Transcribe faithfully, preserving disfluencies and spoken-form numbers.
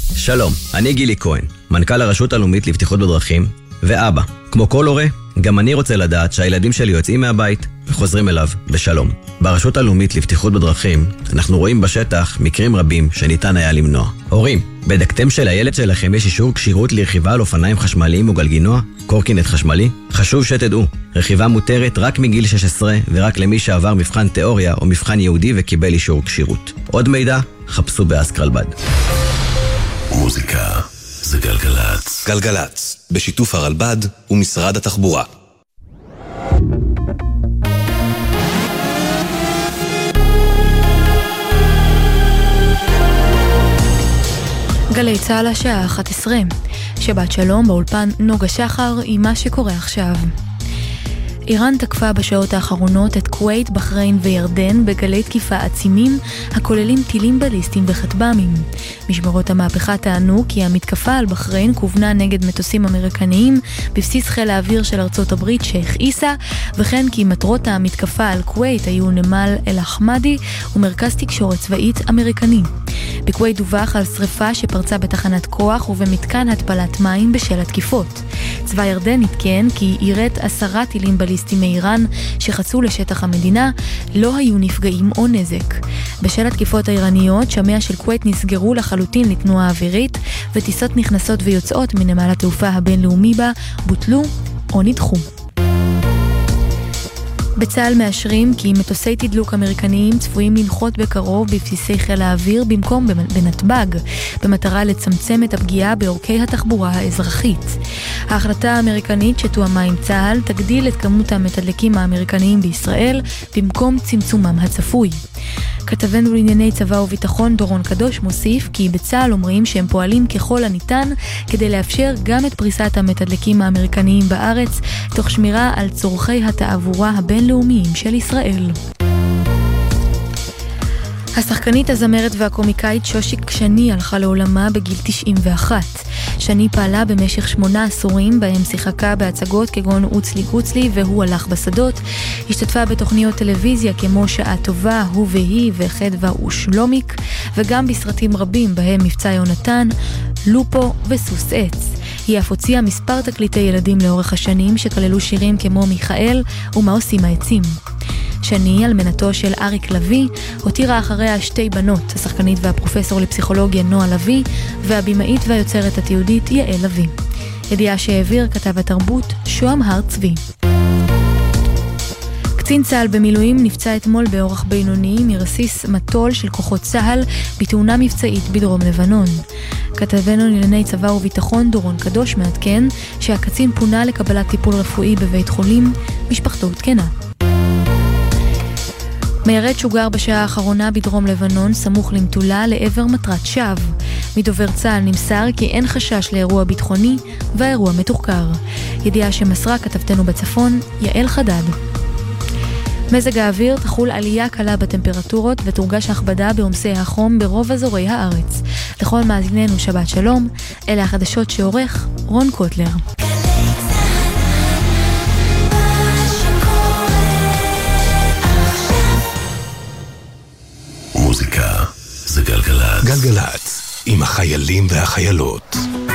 שלום, אני גילי כהן, מנכ"ל הרשות הלאומית לבטיחות בדרכים, ואבא. כמו כל הורה, גם אני רוצה לדעת שהילדים שלי יוצאים מהבית וחוזרים אליו בשלום. ברשות הלאומית לבטיחות בדרכים, אנחנו רואים בשטח מקרים רבים שניתן היה למנוע. הורים, בדקתם שלילד שלכם יש אישור כשירות לרכיבה על אופניים חשמליים או גלגינוע, קורקינט חשמלי? חשוב שתדעו, רכיבה מותרת רק מגיל שש עשרה ורק למי שעבר מבחן תיאוריה או מבחן יהודי וקיבל אישור כשירות. עוד מידע, חפשו באסקרלבד. מוזיקה זה גלגלץ. גלגלץ, בשיתוף הרלב"ד ומשרד התחבורה. גלי צהל השעה אחת עשרה. שבת שלום, באולפן נוגה שחר עם מה שקורה עכשיו. איראן תקפה בשעות האחרונות את כווית, בחריין וירדן בגלי תקיפה עצימים הכוללים טילים בליסטיים וכטב"מים. משמרות המהפכה טענו כי המתקפה על בחריין כוונה נגד מטוסים אמריקניים בבסיס חיל האוויר של ארצות הברית שייח עיסא, וכן כי מטרות המתקפה על כווית היו נמל אל-אחמדי ומרכז תקשורת צבאית אמריקני. בכווית דווח על שריפה שפרצה בתחנת כוח ובמתקן התפלת מים בשל התקיפות. צבא ירדן התקן כי יירט עשרה טילים בליסטיים מאיראן שחצו לשטח המדינה, לא היו נפגעים או נזק. בשל התקיפות האיראניות, שמיה של כווית נסגרו לחלוטין לתנועה אווירית, וטיסות נכנסות ויוצאות מנמל התעופה הבינלאומי בה בוטלו או נדחו. בצה"ל מאשרים כי מטוסי תדלוק אמריקניים צפויים לנחות בקרוב בבסיסי חיל האוויר במקום בנתב"ג, במטרה לצמצם את הפגיעה באורכי התחבורה האזרחית. ההחלטה האמריקנית שתואמה עם צה"ל תגדיל את כמות המתדלקים האמריקניים בישראל במקום צמצומם הצפוי. כתבנו לענייני צבא וביטחון דורון קדוש מוסיף כי בצה"ל אומרים שהם פועלים ככל הניתן כדי לאפשר גם את פריסת המתדלקים האמריקניים בארץ, תוך שמירה על צורכי התעבורה הבינלאומיים של ישראל. השחקנית, הזמרת והקומיקאית שושיק שני הלכה לעולמה בגיל תשעים ואחת. שני פעלה במשך שמונה עשורים בהם שיחקה בהצגות כגון אוצלי גוצלי והוא הלך בשדות, השתתפה בתוכניות טלוויזיה כמו שעה טובה, הוא והיא וחדווה ושלומיק, וגם בסרטים רבים בהם מבצע יונתן, לופו וסוס עץ. היא אף הוציאה מספר תקליטי ילדים לאורך השנים שכללו שירים כמו מיכאל ומה עושים העצים. שני, אלמנתו של אריק לוי, הותירה אחריה שתי בנות, השחקנית והפרופסור לפסיכולוגיה נועה לוי, והבימאית והיוצרת התיעודית יעל לוי. ידיעה שהעביר כתב התרבות שוהם הר צבי. קצין צה"ל במילואים נפצע אתמול באורח בינוני מרסיס מטול של כוחות צה"ל בתאונה מבצעית בדרום לבנון. כתבנו לענייני צבא וביטחון דורון קדוש מעדכן שהקצין פונה לקבלת טיפול רפואי בבית חולים, משפחתו עודכנה. מיירט שוגר בשעה האחרונה בדרום לבנון סמוך למטולה לעבר מטרת שווא. מדובר צה"ל נמסר כי אין חשש לאירוע ביטחוני והאירוע מתוחקר. ידיעה שמסרה כתבתנו בצפון יעל חדד. מזג האוויר תחול עלייה קלה בטמפרטורות ותורגש הכבדה בעומסי החום ברוב אזורי הארץ. לכל מאזיננו שבת שלום, אלה החדשות שעורך רון קוטלר. מוזיקה זה גלגלץ. גלגלץ, עם החיילים והחיילות.